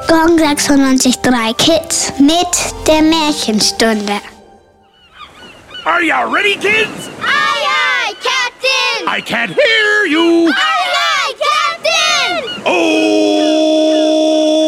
Gong 96.3 Kids mit der Märchenstunde. Are you ready, kids? Aye, aye, Captain! I can't hear you. Aye,